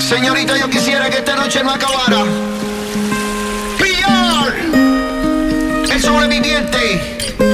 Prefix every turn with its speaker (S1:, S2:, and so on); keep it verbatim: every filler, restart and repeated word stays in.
S1: Señorita, yo quisiera que esta noche no acabara. P R, el sobreviviente.